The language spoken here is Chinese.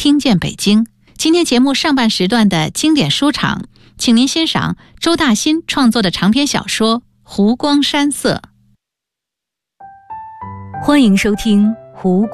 听见北京。今天节目上半时段的经典书场，请您欣赏周大新创作的长篇小说《湖光山色》。 欢迎收听湖